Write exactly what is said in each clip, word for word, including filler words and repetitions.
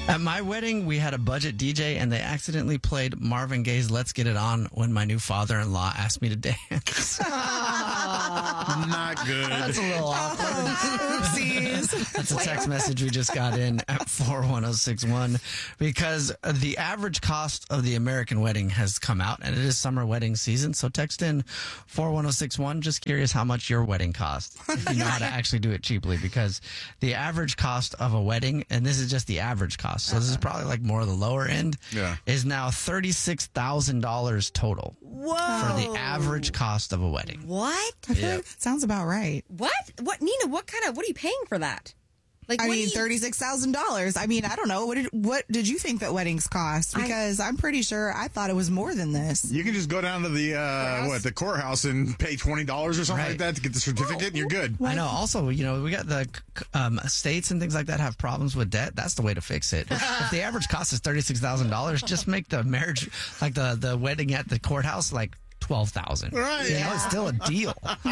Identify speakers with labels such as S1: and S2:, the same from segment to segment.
S1: At my wedding, we had a budget D J, and they accidentally played Marvin Gaye's Let's Get It On when my new father-in-law asked me to dance.
S2: Not good.
S1: That's a little awkward.
S3: Oopsies.
S1: That's a text message we just got in at four one zero six one because the average cost of the American wedding has come out, and it is summer wedding season. So text in four one zero six one. Just curious how much your wedding cost, if you know how to actually do it cheaply, because the average cost of a wedding, and this is just the average cost, so this is probably like more of the lower end,
S2: yeah.
S1: is now thirty-six thousand dollars total.
S3: Whoa.
S1: For the average cost of a wedding.
S4: What?
S3: I feel
S1: Yep.
S3: like that sounds about right.
S4: What? What, Nina? What kind of? What are you paying for that? Like,
S3: I
S4: what
S3: mean,
S4: do you-
S3: thirty-six thousand dollars. I mean, I don't know. What did what did you think that weddings cost? Because I, I'm pretty sure I thought it was more than this.
S2: You can just go down to the uh, what the courthouse and pay twenty dollars or something
S1: Right.
S2: like that to get the certificate, and you're good.
S1: I know. Also, you know, we got the um, states and things like that have problems with debt. That's the way to fix it. If the average cost is thirty-six thousand dollars, just make the marriage, like the, the wedding at the courthouse, like twelve thousand dollars.
S2: Right.
S1: You know, it's still a deal.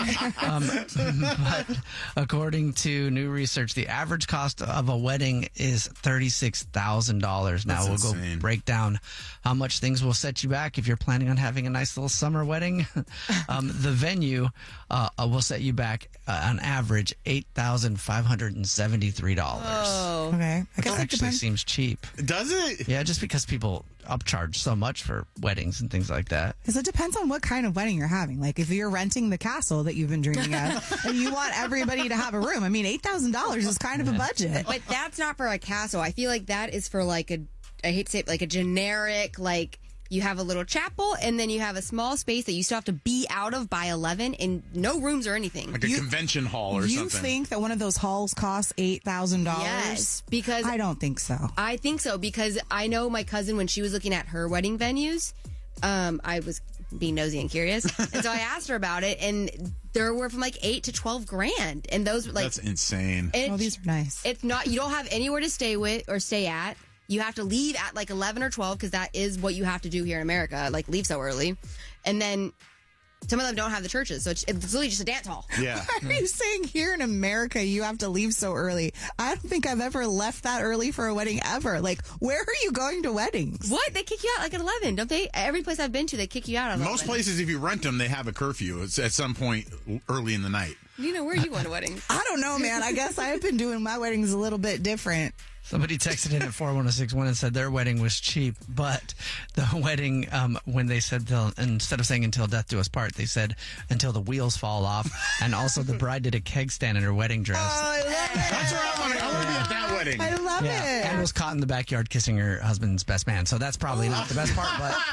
S1: um, but according to new research, the average cost of a wedding is thirty-six thousand dollars. Now
S2: That's
S1: we'll
S2: insane.
S1: go break down how much things will set you back if you're planning on having a nice little summer wedding. um, the venue uh, will set you back uh, on average eight thousand five hundred seventy-three dollars.
S4: Oh.
S3: Okay, I guess
S1: That
S3: it
S1: actually
S3: depends.
S1: seems cheap.
S2: Does it?
S1: Yeah, just because people upcharge so much for weddings and things like that.
S3: Because it depends on what kind of wedding you're having. Like if you're renting the castle that you've been dreaming of, and you want everybody to have a room. I mean, eight thousand dollars is kind of a budget.
S4: But that's not for a castle. I feel like that is for like a, I hate to say it, like a generic, like you have a little chapel and then you have a small space that you still have to be out of by eleven and no rooms or anything.
S2: Like a
S3: You-
S2: convention hall or
S3: You
S2: something.
S3: think that one of those halls costs eight thousand dollars?
S4: Yes, because
S3: I don't think so.
S4: I think so because I know my cousin when she was looking at her wedding venues, um, I was being nosy and curious, and so I asked her about it, and there were from like eight to twelve grand, and those were like
S2: That's insane.
S4: and
S3: Oh, these are nice.
S4: It's not. You don't have anywhere to stay with or stay at. You have to leave at like eleven or twelve because that is what you have to do here in America. Like leave so early, and then some of them don't have the churches, so it's, it's literally just a dance hall.
S2: Yeah.
S3: Are you saying here in America you have to leave so early? I don't think I've ever left that early for a wedding ever. Like, where are you going to weddings?
S4: What? They kick you out like at eleven, don't they? Every place I've been to, they kick you out at eleven.
S2: Most places, if you rent them, they have a curfew. It's at some point early in the night.
S4: You know where are you going to weddings?
S3: I don't know, man. I guess I've been doing my weddings a little bit different.
S1: Somebody texted in at four one zero six one and said their wedding was cheap, but the wedding, um, when they said, till, instead of saying until death do us part, they said until the wheels fall off. And also the bride did a keg stand in her wedding dress.
S3: Oh, I love it.
S2: That's where I want to. I want to be at that wedding.
S3: I love
S1: Yeah, and
S3: it.
S1: was caught in the backyard kissing her husband's best man. So that's probably not the best part,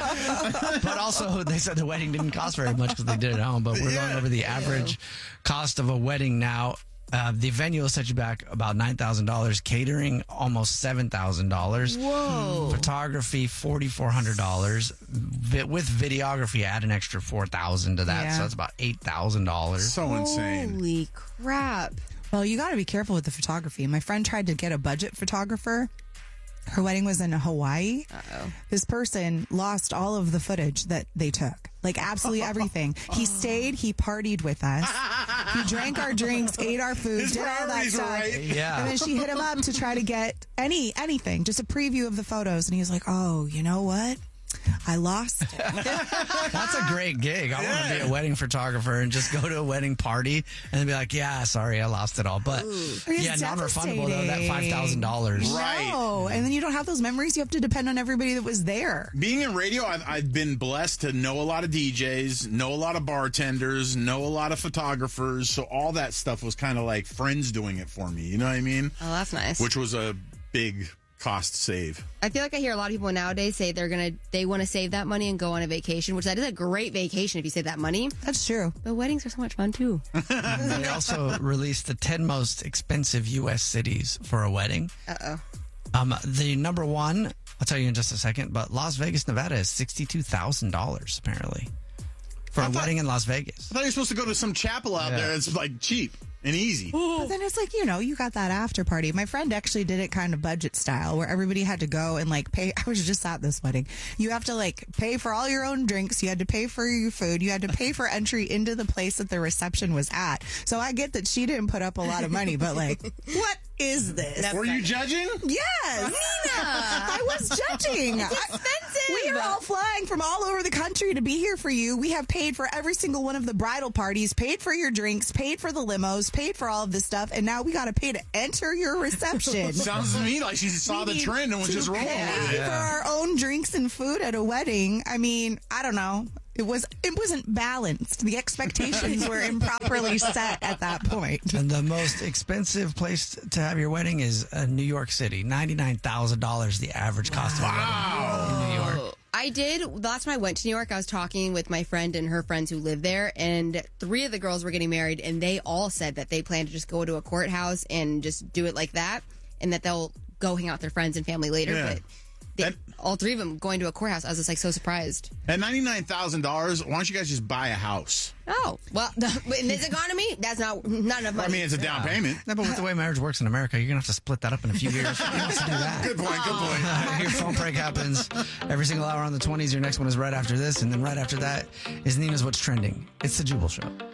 S1: but but also they said the wedding didn't cost very much because they did it at home. But we're going over the average cost of a wedding now. Uh, the venue will set you back about nine thousand dollars. Catering, almost seven thousand dollars.
S4: Whoa.
S1: Photography, four thousand four hundred dollars. Vi- with videography, add an extra four thousand dollars to that.
S3: Yeah.
S1: So that's about eight thousand dollars.
S2: So insane.
S4: Holy crap!
S3: Well, you got to be careful with the photography. My friend tried to get a budget photographer. Her wedding was in Hawaii.
S4: Uh-oh.
S3: This person lost all of the footage that they took. Like absolutely everything. He stayed, he partied with us. He drank our drinks, ate our food,
S2: His
S3: did all that
S2: priorities were
S3: stuff.
S2: right.
S1: Yeah.
S3: And then she hit him up to try to get any anything, just a preview of the photos. And he was like, "Oh, you know what? I lost it."
S1: That's a great gig. I want to be a wedding photographer and just go to a wedding party and then be like, yeah, sorry, I lost it all. But yeah,
S3: It's
S1: non-refundable though, that five thousand dollars.
S2: Right.
S3: No. And then you don't have those memories. You have to depend on everybody that was there.
S2: Being in radio, I've, I've been blessed to know a lot of D Js, know a lot of bartenders, know a lot of photographers. So all that stuff was kind of like friends doing it for me. You know what I mean?
S4: Oh, that's nice.
S2: Which was a big cost save.
S4: I feel like I hear a lot of people nowadays say they're gonna they want to save that money and go on a vacation, which that is a great vacation if you save that money.
S3: That's true.
S4: But weddings are so much fun too.
S1: They also released the ten most expensive U S cities for a wedding.
S4: Uh oh.
S1: Um, the number one, I'll tell you in just a second, but Las Vegas, Nevada is sixty-two thousand dollars apparently for
S2: I
S1: a
S2: thought-
S1: wedding in Las Vegas.
S2: I thought you were supposed to go to some chapel out
S1: Yeah.
S2: there that's like cheap and easy.
S3: But then it's like, you know, you got that after party. My friend actually did it kind of budget style where everybody had to go and like pay. I was just at this wedding. You have to like pay for all your own drinks. You had to pay for your food. You had to pay for entry into the place that the reception was at. So I get that she didn't put up a lot of money, but like, what is this?
S2: Were you judging?
S3: Yes. Nina, I was judging.
S4: It's expensive.
S3: We are all flying from all over the country to be here for you. We have paid for every single one of the bridal parties, paid for your drinks, paid for the limos, paid for all of this stuff, and now we got to pay to enter your reception.
S2: Sounds to me like she saw the trend and was just rolling with
S3: Pay
S2: it.
S3: for our own drinks and food at a wedding. I mean, I don't know. It was it wasn't balanced. The expectations were improperly set at that point.
S1: And the most expensive place to have your wedding is uh, New York City. ninety-nine thousand dollars the average cost of a wedding in New York.
S4: I did. Last time I went to New York, I was talking with my friend and her friends who live there, and three of the girls were getting married, and they all said that they plan to just go to a courthouse and just do it like that, and that they'll go hang out with their friends and family later.
S2: Yeah.
S4: But they,
S2: That-
S4: all three of them going to a courthouse, I was just like so surprised.
S2: At ninety-nine thousand dollars, why don't you guys just buy a house?
S4: Oh, well, in this economy, that's not not enough money.
S2: I mean, it's a down payment.
S1: No, but with the way marriage works in America, you're going to have to split that up in a few years. Who wants to do that?
S2: Good point, good point.
S1: Your phone break happens every single hour on the twenties. Your next one is right after this, and then right after that is Nina's What's Trending. It's the Jubal Show.